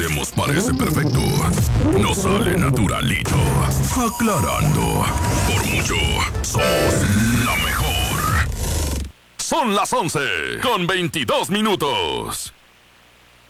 Parece perfecto. No sale naturalito. Aclarando. Por mucho, somos la mejor. Son las 11:22.